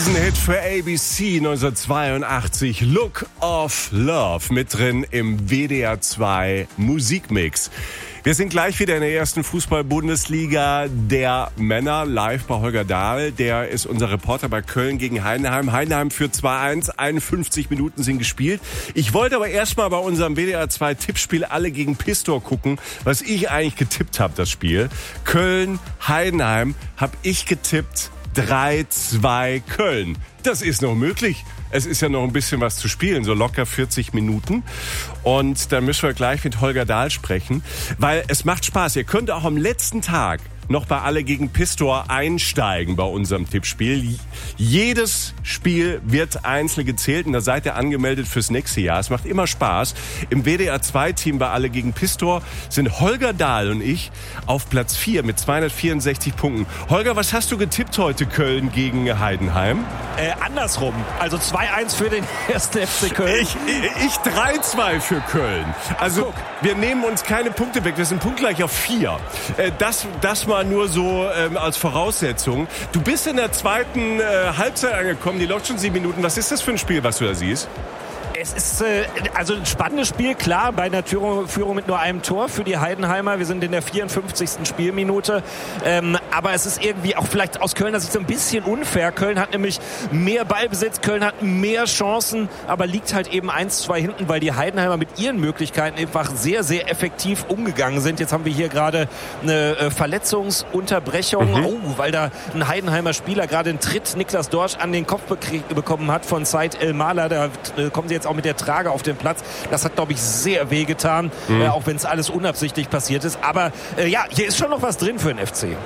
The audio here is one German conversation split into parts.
Riesenhit für ABC 1982, Look of Love, mit drin im WDR 2 Musikmix. Wir sind gleich wieder in der ersten Fußball-Bundesliga der Männer, live bei Holger Dahl. Der ist unser Reporter bei Köln gegen Heidenheim. Heidenheim führt 2-1, 51 Minuten sind gespielt. Ich wollte aber erstmal bei unserem WDR 2 Tippspiel alle gegen Pistor gucken, was ich eigentlich getippt habe, das Spiel. Köln, Heidenheim, habe ich getippt 3-2 Köln. Das ist noch möglich. Es ist ja noch ein bisschen was zu spielen, so locker 40 Minuten. Und dann müssen wir gleich mit Holger Dahl sprechen, weil es macht Spaß. Ihr könnt auch am letzten Tag noch bei Alle gegen Pistor einsteigen bei unserem Tippspiel. Jedes Spiel wird einzeln gezählt und da seid ihr angemeldet fürs nächste Jahr. Es macht immer Spaß. Im WDR 2 Team bei Alle gegen Pistor sind Holger Dahl und ich auf Platz 4 mit 264 Punkten. Holger, was hast du getippt heute, Köln gegen Heidenheim? Andersrum. Also 2-1 für den 1. FC Köln. Ich 3-2 für Köln. Also wir nehmen uns keine Punkte weg. Wir sind punktgleich auf 4. Das mal nur so als Voraussetzung. Du bist in der zweiten Halbzeit angekommen. Die läuft schon 7 Minuten. Was ist das für ein Spiel, was du da siehst? Es ist also ein spannendes Spiel, klar, bei einer Führung mit nur einem Tor für die Heidenheimer. Wir sind in der 54. Spielminute. Aber es ist irgendwie auch vielleicht aus Kölner Sicht so ein bisschen unfair. Köln hat nämlich mehr Ballbesitz, Köln hat mehr Chancen, aber liegt halt eben 1-2 hinten, weil die Heidenheimer mit ihren Möglichkeiten einfach sehr, sehr effektiv umgegangen sind. Jetzt haben wir hier gerade eine Verletzungsunterbrechung, weil da ein Heidenheimer Spieler gerade einen Tritt Niklas Dorsch an den Kopf bekommen hat von Said El-Mala. Da kommen sie jetzt auch mit der Trage auf den Platz. Das hat, glaube ich, sehr wehgetan, auch wenn es alles unabsichtlich passiert ist. Aber hier ist schon noch was drin für den FC.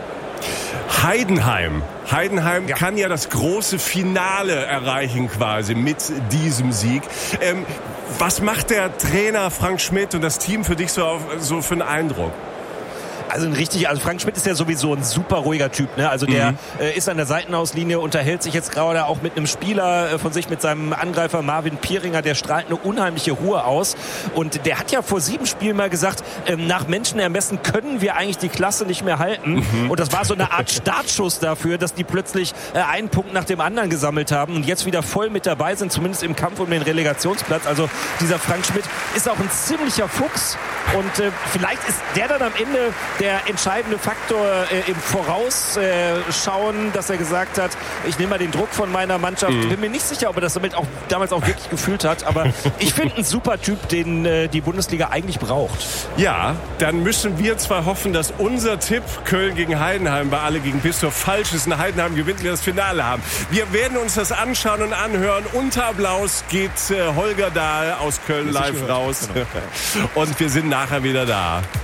Heidenheim kann ja das große Finale erreichen quasi mit diesem Sieg. Was macht der Trainer Frank Schmidt und das Team für dich so für einen Eindruck? Also Frank Schmidt ist ja sowieso ein super ruhiger Typ, ne? Also der ist an der Seitenauslinie, unterhält sich jetzt gerade auch mit einem Spieler von sich, mit seinem Angreifer Marvin Pieringer, der strahlt eine unheimliche Ruhe aus. Und der hat ja vor 7 Spielen mal gesagt, nach Menschenermessen können wir eigentlich die Klasse nicht mehr halten. Und das war so eine Art Startschuss dafür, dass die plötzlich einen Punkt nach dem anderen gesammelt haben und jetzt wieder voll mit dabei sind, zumindest im Kampf um den Relegationsplatz. Also dieser Frank Schmidt ist auch ein ziemlicher Fuchs und vielleicht ist der dann am Ende der entscheidende Faktor im Vorausschauen, dass er gesagt hat, ich nehme mal den Druck von meiner Mannschaft. Bin mir nicht sicher, ob er das damals auch wirklich gefühlt hat, aber ich finde einen super Typ, den die Bundesliga eigentlich braucht. Ja, dann müssen wir zwar hoffen, dass unser Tipp Köln gegen Heidenheim bei Alle gegen Pistor falsch ist und Heidenheim gewinnt, wir das Finale haben. Wir werden uns das anschauen und anhören. Unter Applaus geht Holger Dahl aus Köln live raus. Genau. Und wir sind nachher wieder da.